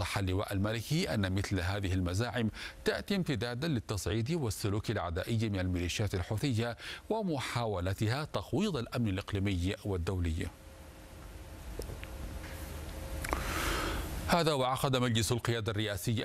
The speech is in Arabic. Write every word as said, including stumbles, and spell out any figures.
وضح اللواء المالكي أن مثل هذه المزاعم تأتي امتدادا للتصعيد والسلوك العدائي من الميليشيات الحوثية ومحاولتها تخويض الأمن الإقليمي والدولي. هذا وعقد مجلس القيادة الرئاسي